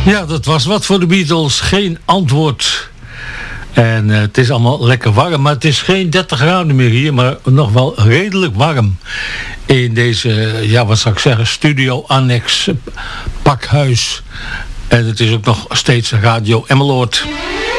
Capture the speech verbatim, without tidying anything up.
Ja, dat was wat voor de Beatles. Geen antwoord. En uh, het is allemaal lekker warm, maar het is geen dertig graden meer hier, maar nog wel redelijk warm. In deze, uh, ja wat zou ik zeggen, studio annex pakhuis. En het is ook nog steeds Radio Emmeloord.